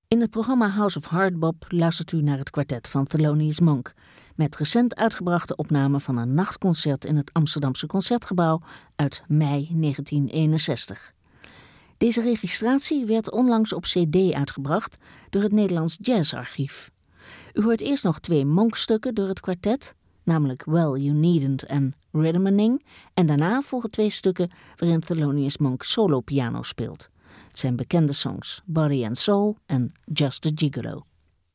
In het programma House of Hardbop luistert u naar het kwartet van Thelonious Monk, met recent uitgebrachte opname van een nachtconcert in het Amsterdamse Concertgebouw uit mei 1961. Deze registratie werd onlangs op cd uitgebracht door het Nederlands Jazzarchief. U hoort eerst nog 2 Monk-stukken door het kwartet, namelijk Well You Needn't en Rhythmaning, en daarna volgen 2 stukken waarin Thelonious Monk solo piano speelt. Het zijn bekende songs Body and Soul en Just a Gigolo.